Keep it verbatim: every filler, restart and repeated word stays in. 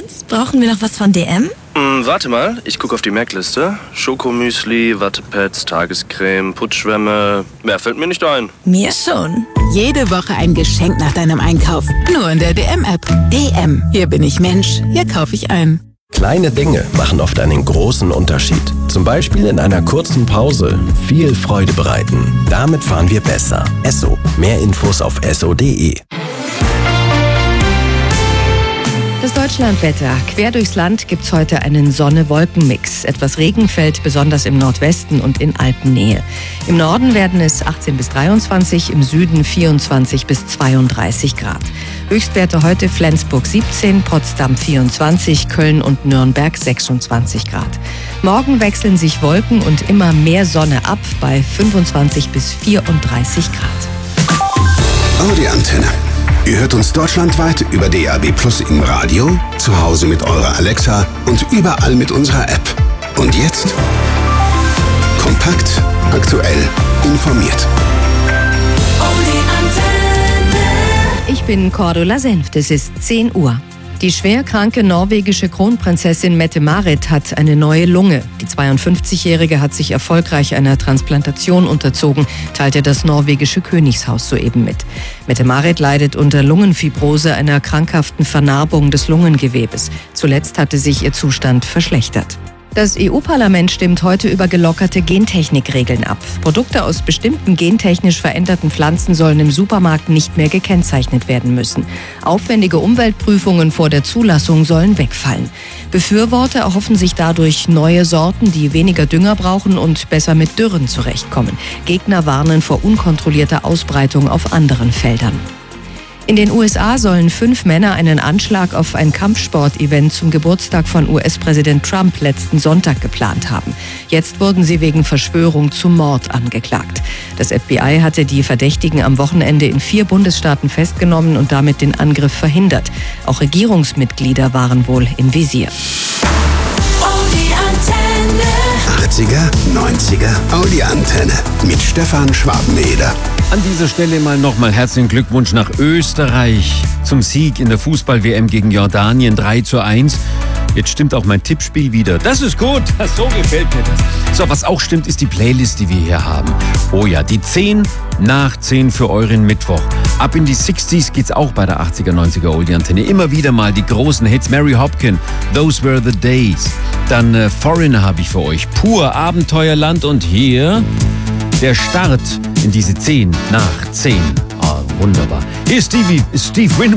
Schatz, brauchen wir noch was von D M? Hm, warte mal, ich gucke auf die Merkliste. Schokomüsli, Wattepads, Tagescreme, Putzschwämme. Mehr fällt mir nicht ein. Mir schon. Jede Woche ein Geschenk nach deinem Einkauf. Nur in der D M-App. D M. Hier bin ich Mensch. Hier kaufe ich ein. Kleine Dinge machen oft einen großen Unterschied. Zum Beispiel in einer kurzen Pause viel Freude bereiten. Damit fahren wir besser. Esso. Mehr Infos auf esso punkt de. Das Deutschlandwetter. Quer durchs Land gibt's heute einen Sonne-Wolken-Mix. Etwas Regen fällt besonders im Nordwesten und in Alpennähe. Im Norden werden es achtzehn bis dreiundzwanzig, im Süden vierundzwanzig bis zweiunddreißig Grad. Höchstwerte heute Flensburg siebzehn, Potsdam vierundzwanzig, Köln und Nürnberg sechsundzwanzig Grad. Morgen wechseln sich Wolken und immer mehr Sonne ab bei fünfundzwanzig bis vierunddreißig Grad. Audi-Antenne. Ihr hört uns deutschlandweit über D A B Plus im Radio, zu Hause mit eurer Alexa und überall mit unserer App. Und jetzt kompakt, aktuell, informiert. Ich bin Cordula Senft, es ist zehn Uhr. Die schwerkranke norwegische Kronprinzessin Mette-Marit hat eine neue Lunge. Die zweiundfünfzigjährige hat sich erfolgreich einer Transplantation unterzogen, teilte das norwegische Königshaus soeben mit. Mette-Marit leidet unter Lungenfibrose, einer krankhaften Vernarbung des Lungengewebes. Zuletzt hatte sich ihr Zustand verschlechtert. Das E U-Parlament stimmt heute über gelockerte Gentechnikregeln ab. Produkte aus bestimmten gentechnisch veränderten Pflanzen sollen im Supermarkt nicht mehr gekennzeichnet werden müssen. Aufwendige Umweltprüfungen vor der Zulassung sollen wegfallen. Befürworter erhoffen sich dadurch neue Sorten, die weniger Dünger brauchen und besser mit Dürren zurechtkommen. Gegner warnen vor unkontrollierter Ausbreitung auf anderen Feldern. In den U S A sollen fünf Männer einen Anschlag auf ein Kampfsport-Event zum Geburtstag von U S-Präsident Trump letzten Sonntag geplant haben. Jetzt wurden sie wegen Verschwörung zum Mord angeklagt. Das F B I hatte die Verdächtigen am Wochenende in vier Bundesstaaten festgenommen und damit den Angriff verhindert. Auch Regierungsmitglieder waren wohl im Visier. achtziger, neunziger Audi-Antenne mit Stefan Schwabeneder. An dieser Stelle mal nochmal herzlichen Glückwunsch nach Österreich zum Sieg in der Fußball-W M gegen Jordanien drei zu eins. Jetzt stimmt auch mein Tippspiel wieder. Das ist gut, so gefällt mir das. So, was auch stimmt, ist die Playlist, die wir hier haben. Oh ja, die zehn nach zehn für euren Mittwoch. Ab in die sechziger geht's auch bei der achtziger, neunziger Oldie-Antenne. Immer wieder mal die großen Hits. Mary Hopkin, Those Were the Days. Dann äh, Foreigner habe ich für euch. Pur Abenteuerland und hier der Start in diese zehn nach zehn. Ah, wunderbar. Hier ist Stevie, Steve Winwood.